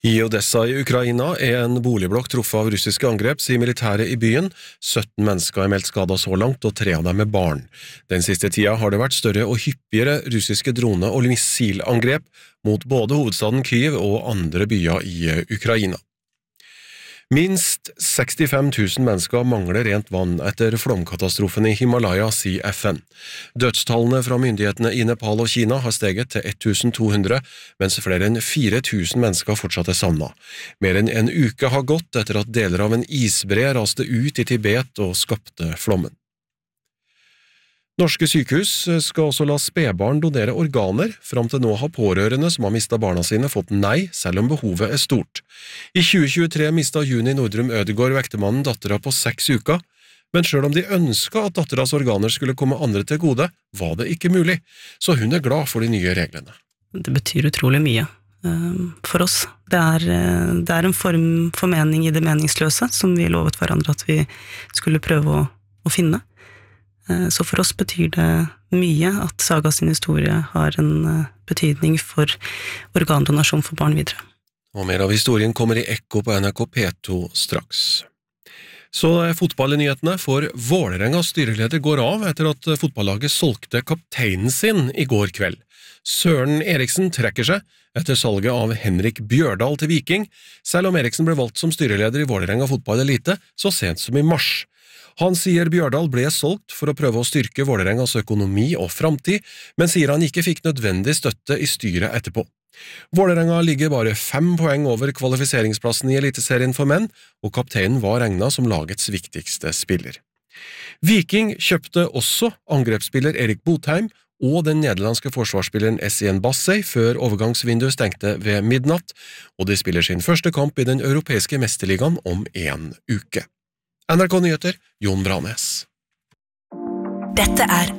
I Odessa i Ukraina en boligblokk truffet av russiske angrep, sier militæret i byen. 17 mennesker er meldt skadet så langt, og 3 av dem er barn. Den siste tida har det vært større og hyppigere russiske drone- og missilangrep mot både hovedstaden Kyiv og andre byer i Ukraina. Minst 65 000 mennesker mangler rent vann etter flomkatastrofen i Himalaya, sier FN. Dødstallene fra myndighetene i Nepal og Kina har steget til 1200, mens flere enn 4000 mennesker fortsatt er savnet. Mer enn en uke har gått etter at deler av en isbre raste ut i Tibet og skapte flommen. Norske sykehus skal også la spedbarn donere organer. Fram til nå har pårørende som har mistet barna sine fått nei, selv om behovet er stort. I 2023 mistet Juni Nordrum Ødegård og ektemannen dattera på 6 uker, men selv om de ønsket at datteras organer skulle komme andre til gode, var det ikke mulig, så hun er glad for de nye reglene. Det betyr utrolig mye for oss. Det er en form for mening i det meningsløse, som vi lovet hverandre at vi skulle prøve å finne. Så for oss betyr det mye at Saga sin historie har en betydning for organdonasjon for barn videre. Og mer av historien kommer i Ekko på NRK P2 straks. Så er fotball i nyhetene, for Vålerengas styreleder går av etter at fotballaget solgte kapteinen sin i går kveld. Søren Eriksen trekker seg etter salget av Henrik Bjørdal til Viking, selv om Eriksen ble valgt som styreleder i Vålerenga fotball elite så sent som i mars. Han sier Bjørdal ble solgt for å prøve å styrke Vålerengas økonomi og framtid, men sier han ikke fikk nødvendig støtte i styret etterpå. Vålerenga ligger bare 5 poeng over kvalifiseringsplassen i Eliteserien for menn, og kapteinen var regnet som lagets viktigste spiller. Viking kjøpte også angrepsspiller Erik Botheim og den nederlandske forsvarsspilleren Essien Bassey før overgangsvinduet stengte ved midnatt, og de spiller sin første kamp i den europeiske mesterligaen om 1 uke. NRK Nyheter, Jon Branes. Dette er